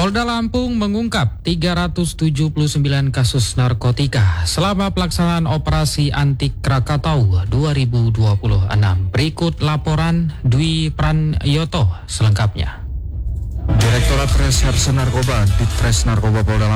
Polda Lampung mengungkap 379 kasus narkotika selama pelaksanaan operasi anti Krakatau 2026. Berikut laporan Dwi Pranyoto selengkapnya. Direktorat Reserse Narkoba Ditres Narkoba Polda Lampung